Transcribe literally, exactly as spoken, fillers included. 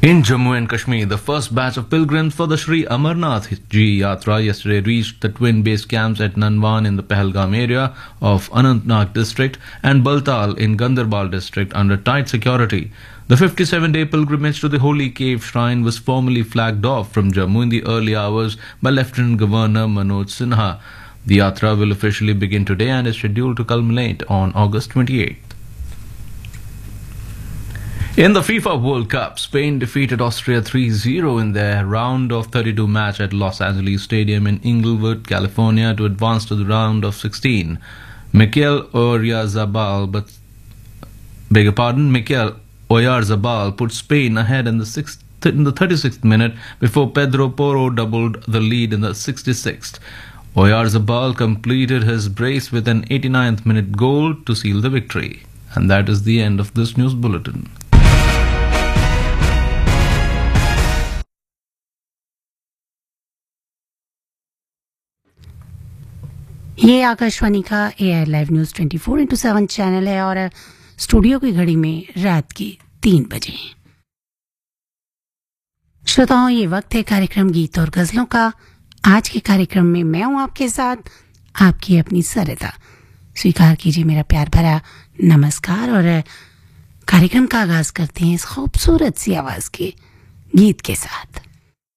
In Jammu and Kashmir, the first batch of pilgrims for the Sri Amarnath Ji Yatra yesterday reached the twin base camps at Nanwan in the Pahalgam area of Anantnag district and Baltal in Gandarbal district under tight security. The fifty-seven day pilgrimage to the Holy Cave Shrine was formally flagged off from Jammu in the early hours by Lieutenant Governor Manoj Sinha. The Yatra will officially begin today and is scheduled to culminate on August twenty-eighth. In the FIFA World Cup, Spain defeated Austria three zero in their round of thirty-two match at Los Angeles Stadium in Inglewood, California to advance to the round of sixteen. Mikel Oyarzabal, but beg your pardon, Mikel Oyarzabal put Spain ahead in the sixth, in the thirty-sixth minute before Pedro Porro doubled the lead in the sixty-sixth. Oyarzabal completed his brace with an eighty-ninth minute goal to seal the victory. And that is the end of this news bulletin. ये आकाशवाणी का ए आई live news twenty four into seven channel है और studio की घड़ी में रात की तीन बजे। श्रोताओं, ये वक्त है कार्यक्रम गीत और गजलों का। आज के कार्यक्रम में मैं हूं आपके साथ, आपकी अपनी सरिता। स्वीकार कीजिए मेरा प्यार भरा नमस्कार और कार्यक्रम का आगाज करते हैं इस खूबसूरत सी आवाज के गीत के साथ।